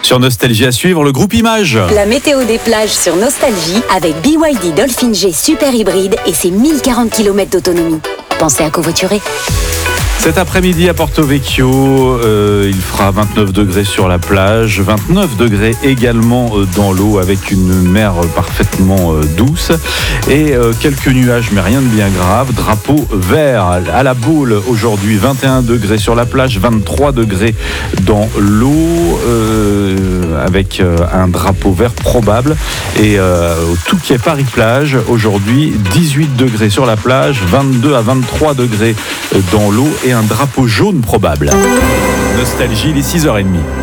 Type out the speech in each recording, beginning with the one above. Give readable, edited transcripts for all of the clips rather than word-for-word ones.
Sur Nostalgie à suivre, le groupe Images. La météo des plages sur Nostalgie avec BYD Dolphin G Super Hybride et ses 1040 km d'autonomie. Pensez à covoiturer. Cet après-midi à Porto Vecchio, il fera 29 degrés sur la plage, 29 degrés également dans l'eau avec une mer parfaitement douce et quelques nuages mais rien de bien grave. Drapeau vert à la Baule aujourd'hui, 21 degrés sur la plage, 23 degrés dans l'eau avec un drapeau vert probable et au Touquet Paris-Plage aujourd'hui, 18 degrés sur la plage, 22 à 23 degrés dans l'eau et un drapeau jaune probable. Nostalgie, les 6h30.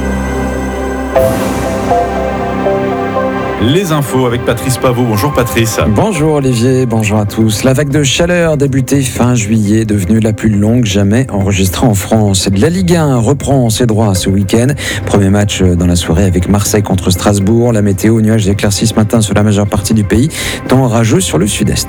Les infos avec Patrice Pavot. Bonjour Patrice. Bonjour Olivier, bonjour à tous. La vague de chaleur débutée fin juillet est devenue la plus longue jamais enregistrée en France. La Ligue 1 reprend ses droits ce week-end. Premier match dans la soirée avec Marseille contre Strasbourg. La météo, nuages éclaircis ce matin sur la majeure partie du pays, temps rageux sur le sud-est.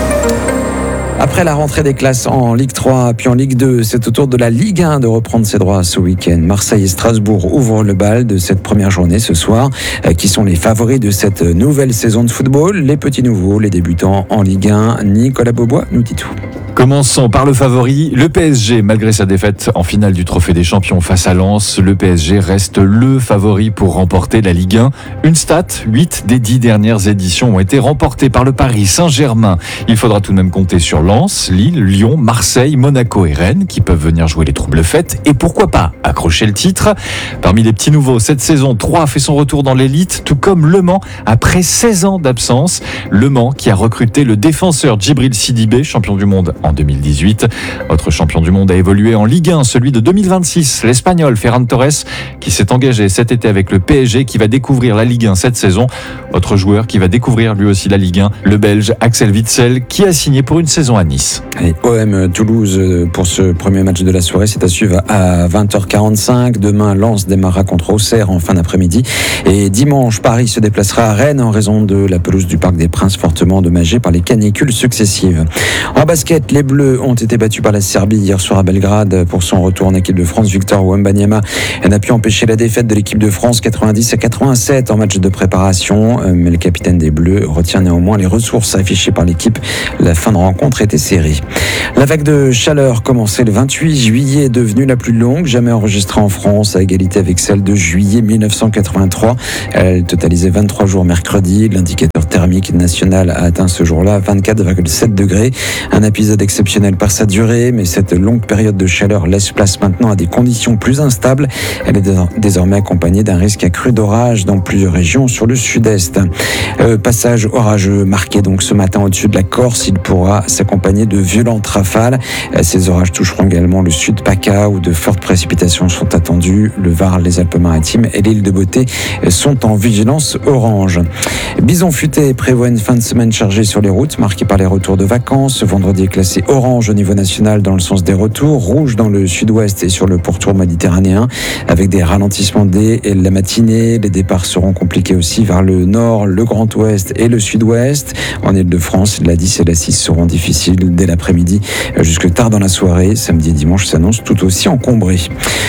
Après la rentrée des classes en Ligue 3 puis en Ligue 2, c'est au tour de la Ligue 1 de reprendre ses droits ce week-end. Marseille et Strasbourg ouvrent le bal de cette première journée ce soir. Qui sont les favoris de cette nouvelle saison de football? Les petits nouveaux, les débutants en Ligue 1. Nicolas Beaubois nous dit tout. Commençons par le favori, le PSG. Malgré sa défaite en finale du Trophée des Champions face à Lens, le PSG reste le favori pour remporter la Ligue 1. Une stat, 8 des 10 dernières éditions ont été remportées par le Paris Saint-Germain. Il faudra tout de même compter sur Lens, Lille, Lyon, Marseille, Monaco et Rennes qui peuvent venir jouer les troubles fêtes et pourquoi pas accrocher le titre. Parmi les petits nouveaux, cette saison, 3 fait son retour dans l'élite, tout comme Le Mans après 16 ans d'absence. Le Mans qui a recruté le défenseur Djibril Sidibé, champion du monde en 2018. Autre champion du monde a évolué en Ligue 1, celui de 2026, l'Espagnol Ferran Torres, qui s'est engagé cet été avec le PSG, qui va découvrir la Ligue 1 cette saison. Autre joueur qui va découvrir lui aussi la Ligue 1, le Belge Axel Witsel, qui a signé pour une saison à Nice. Et OM Toulouse pour ce premier match de la soirée, c'est à suivre à 20h45. Demain, Lens démarrera contre Auxerre en fin d'après-midi. Et dimanche, Paris se déplacera à Rennes en raison de la pelouse du Parc des Princes fortement endommagée par les canicules successives. En basket, les Bleus ont été battus par la Serbie hier soir à Belgrade pour son retour en équipe de France. Victor Wembanyama n'a pu empêcher la défaite de l'équipe de France 90-87 en match de préparation, mais le capitaine des Bleus retient néanmoins les ressources affichées par l'équipe. La fin de rencontre était serrée. La vague de chaleur commençait le 28 juillet, devenue la plus longue jamais enregistrée en France, à égalité avec celle de juillet 1983. Elle totalisait 23 jours mercredi. L'indicateur thermique national a atteint ce jour-là 24,7 degrés. Un épisode exceptionnel par sa durée, mais cette longue période de chaleur laisse place maintenant à des conditions plus instables. Elle est désormais accompagnée d'un risque accru d'orage dans plusieurs régions sur le sud-est. Passage orageux marqué donc ce matin au-dessus de la Corse. Il pourra s'accompagner de violentes rafales. Ces orages toucheront également le sud PACA où de fortes précipitations sont attendues. Le Var, les Alpes-Maritimes et l'île de Beauté sont en vigilance orange. Bison Futé prévoit une fin de semaine chargée sur les routes, marquée par les retours de vacances. Ce vendredi est classé orange au niveau national dans le sens des retours, rouge dans le sud-ouest et sur le pourtour méditerranéen, avec des ralentissements dès la matinée. Les départs seront compliqués aussi vers le nord, le Grand Ouest et le sud-ouest. En Île-de-France, la 10 et la 6 seront difficiles dès l'après-midi jusque tard dans la soirée. Samedi et dimanche s'annoncent tout aussi encombrés.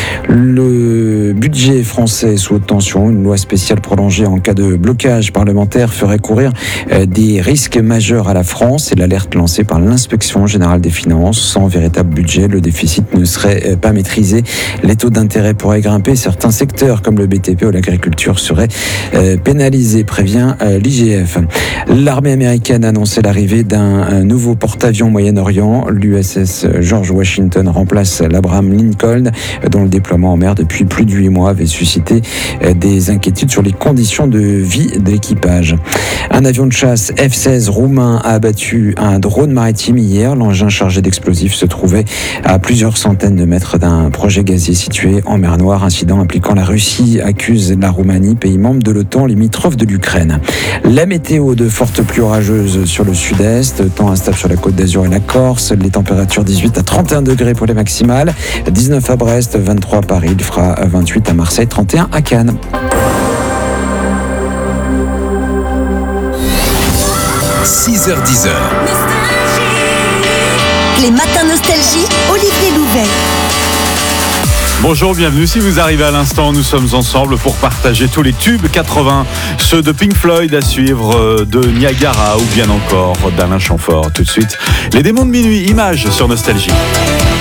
Le budget français sous haute tension, une loi spéciale prolongée en cas de blocage parlementaire ferait courir des risques majeurs à la France. C'est l'alerte lancée par l'Inspection générale des finances. Sans véritable budget, le déficit ne serait pas maîtrisé. Les taux d'intérêt pourraient grimper. Certains secteurs comme le BTP ou l'agriculture seraient pénalisés, prévient l'IGF. L'armée américaine a annoncé l'arrivée d'un nouveau porte-avions au Moyen-Orient. L'USS George Washington remplace l'Abraham Lincoln, dont le déploiement en mer depuis plus de 8 mois avait suscité des inquiétudes sur les conditions de vie de l'équipage. Un avion de chasse F-16 roumain a abattu un drone maritime hier. L'engin chargé d'explosifs se trouvait à plusieurs centaines de mètres d'un projet gazier situé en mer Noire. Incident impliquant la Russie accuse la Roumanie, pays membre de l'OTAN limitrophe de l'Ukraine. La météo, de fortes pluies orageuses sur le sud-est, temps instable sur la Côte d'Azur et la Corse. Les températures 18 à 31 degrés pour les maximales, 19 à Brest, 23 à Paris, il fera 28 à Marseille, 31 à Cannes. – 6h-10h. Les matins Nostalgie, Olivier Louvet. Bonjour, bienvenue. Si vous arrivez à l'instant, nous sommes ensemble pour partager tous les tubes 80, ceux de Pink Floyd à suivre, de Niagara ou bien encore d'Alain Chamfort. Tout de suite, les démons de minuit, images sur Nostalgie.